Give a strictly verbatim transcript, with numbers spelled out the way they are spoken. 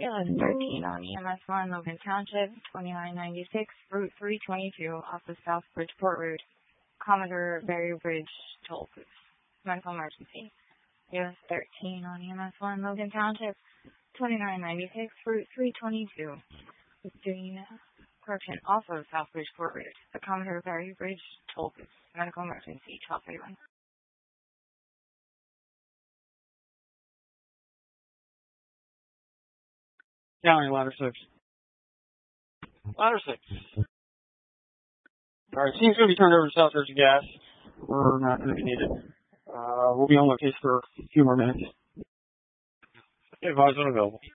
eleven thirteen on E M S one, Logan Township, twenty-nine ninety-six, Route three twenty-two, off the South Bridgeport Road. Commodore Berry Bridge toll booth. Medical emergency. U S thirteen on E M S one, Logan Township, twenty-nine ninety-six, Route three twenty-two. Doing correction, also South Bridgeport Road. The Commodore Berry Bridge toll booth. Medical emergency, twelve thirty-one. County, ladder six. Ladder six. Alright, team's going to be turned over to South Jersey Gas. We're not going to be needed. Uh, we'll be on location for a few more minutes. Advise unavailable.